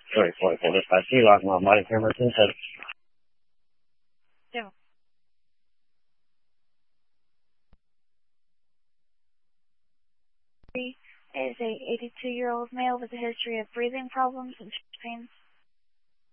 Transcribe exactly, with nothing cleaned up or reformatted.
Sorry, sorry, for this. I see like my body camera sensor. Yeah. Is a eighty-two-year-old male with a history of breathing problems and chest pain.